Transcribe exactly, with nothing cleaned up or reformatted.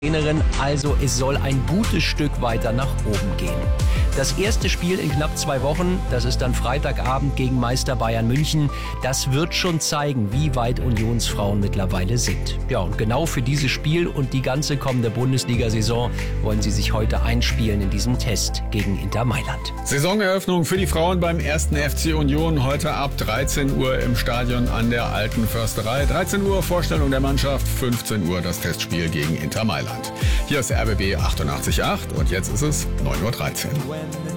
Trainerin, also es soll ein gutes Stück weiter nach oben gehen. Das erste Spiel in knapp zwei Wochen, das ist dann Freitagabend gegen Meister Bayern München, das wird schon zeigen, wie weit Unionsfrauen mittlerweile sind. Ja, und genau für dieses Spiel und die ganze kommende Bundesliga-Saison wollen sie sich heute einspielen in diesem Test gegen Inter Mailand. Saisoneröffnung für die Frauen beim ersten F C Union heute ab dreizehn Uhr im Stadion an der Alten Försterei. dreizehn Uhr Vorstellung der Mannschaft, fünfzehn Uhr das Testspiel gegen Inter Mailand. Hier ist R B B achtundachtzig Komma acht und jetzt ist es neun Uhr dreizehn.